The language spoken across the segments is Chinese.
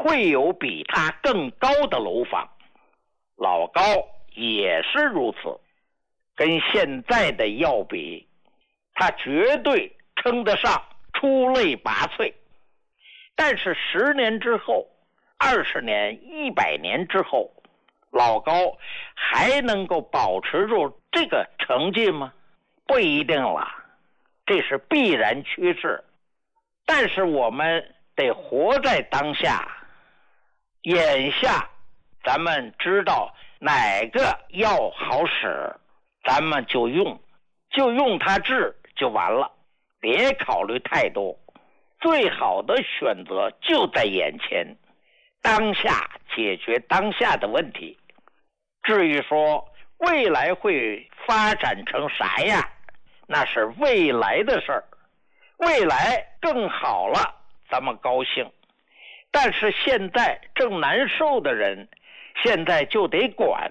会有比他更高的楼房。老高也是如此，跟现在的要比，他绝对称得上出类拔萃。但是10年之后、20年、100年之后，老高还能够保持住这个成绩吗？不一定了，这是必然趋势。但是我们得活在当下，眼下咱们知道哪个药好使，咱们就用它治就完了，别考虑太多。最好的选择就在眼前，当下解决当下的问题。至于说未来会发展成啥样，那是未来的事儿。未来更好了，咱们高兴。但是现在正难受的人，现在就得管。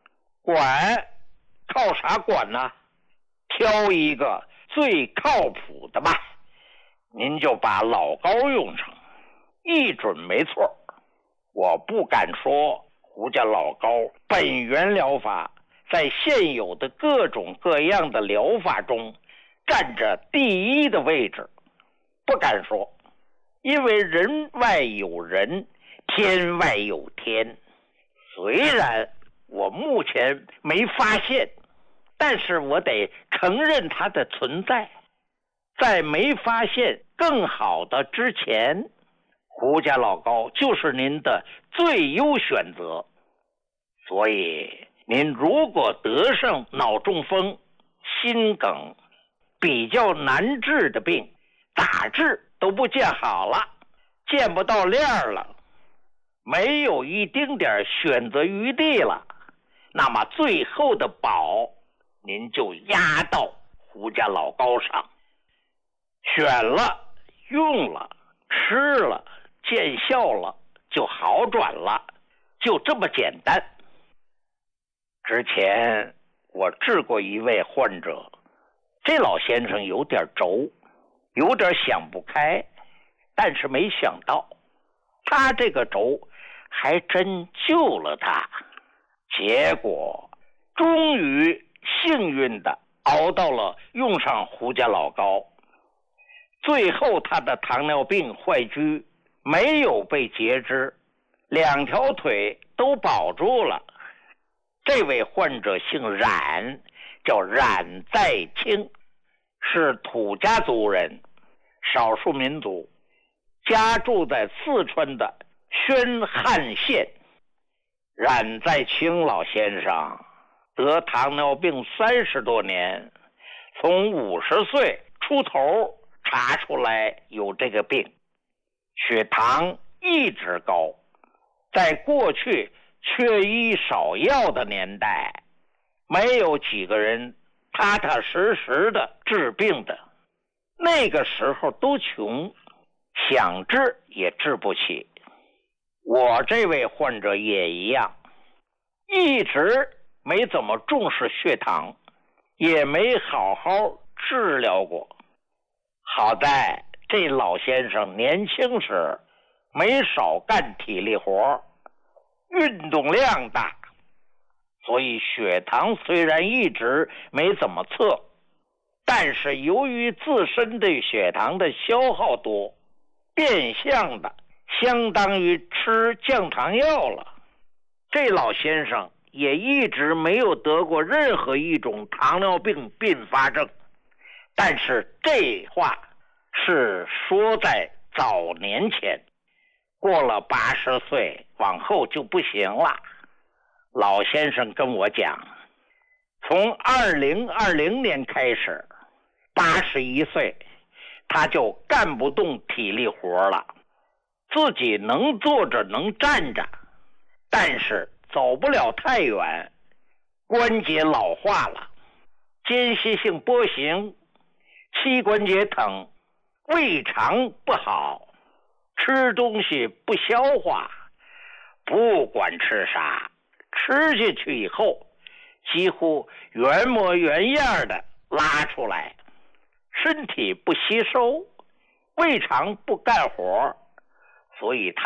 靠啥管呢？挑一个最靠谱的吧。您就把老高用上，一准没错。我不敢说胡家老高本源疗法在现有的各种各样的疗法中占着第一的位置，不敢说，因为人外有人，天外有天。虽然我目前没发现，但是我得承认它的存在。在没发现更好的之前，胡家老高就是您的最优选择。所以您如果得上脑中风、心梗比较难治的病，咋治都不见好了，见不到链了，没有一丁点选择余地了，那么最后的宝您就压到胡家老高上。选了，用了，吃了，见效了，就好转了，就这么简单。之前我治过一位患者，这老先生有点轴，有点想不开，但是没想到他这个轴还真救了他。结果终于幸运的熬到了用上胡家老高。最后他的糖尿病坏疽没有被截肢，2条腿都保住了。这位患者姓冉，叫冉在清，是土家族人，少数民族，家住在四川的宣汉县。冉在清老先生得糖尿病30多年，从50岁出头查出来有这个病，血糖一直高。在过去缺医少药的年代，没有几个人踏踏实实的治病的。那个时候都穷，想治也治不起。我这位患者也一样，一直没怎么重视血糖，也没好好治疗过。好在这老先生年轻时没少干体力活，运动量大，所以血糖虽然一直没怎么测，但是由于自身对血糖的消耗多，变相的相当于吃降糖药了。这老先生也一直没有得过任何一种糖尿病并发症，但是这话是说在早年前，过了80岁往后就不行了。老先生跟我讲，从2020年开始，81岁他就干不动体力活了，自己能坐着能站着，但是走不了太远，关节老化了，间歇性跛行，膝关节疼，胃肠不好，吃东西不消化，不管吃啥，吃进去以后几乎原模原样的拉出来，身体不吸收，胃肠不干活，所以他